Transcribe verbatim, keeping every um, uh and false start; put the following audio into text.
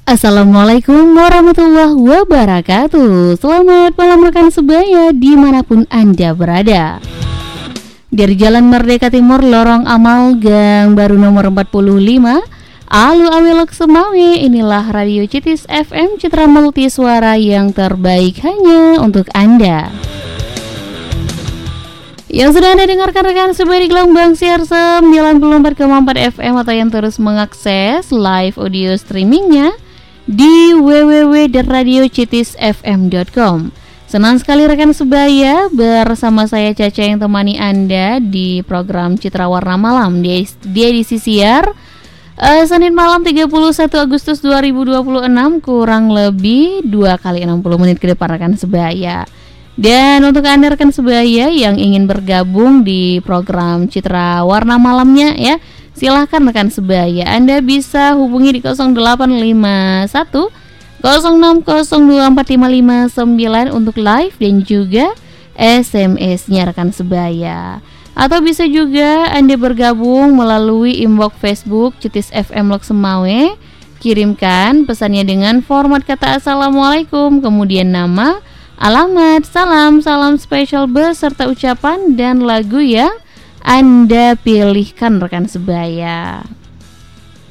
Assalamualaikum warahmatullahi wabarakatuh. Selamat malam rekan sebaya dimanapun Anda berada. Dari Jalan Merdeka Timur, Lorong Amal, Gang Baru nomor empat puluh lima, Alu Awilok Semawe. Inilah Radio Citis F M, Citra Multi Suara yang terbaik hanya untuk Anda. Yang sedang Anda dengarkan rekan sebaya di gelombang siar sembilan puluh empat koma empat F M atau yang terus mengakses live audio streamingnya di w w w titik radio citis f m titik com. Senang sekali rekan sebaya bersama saya Caca yang temani Anda di program Citra Warna Malam di, di edisi siar uh, Senin malam tiga puluh satu Agustus dua ribu dua puluh enam, kurang lebih dua kali enam puluh menit ke depan rekan sebaya. Dan untuk Anda rekan sebaya yang ingin bergabung di program Citra Warna Malamnya ya, silahkan rekan sebaya, Anda bisa hubungi di nol delapan lima satu nol enam nol dua empat lima lima sembilan untuk live dan juga S M S-nya rekan sebaya. Atau bisa juga Anda bergabung melalui inbox Facebook Citis F M Lok Semawe. Kirimkan pesannya dengan format kata Assalamualaikum, kemudian nama, alamat, salam, salam spesial beserta ucapan dan lagu yang Anda pilihkan rekan sebaya.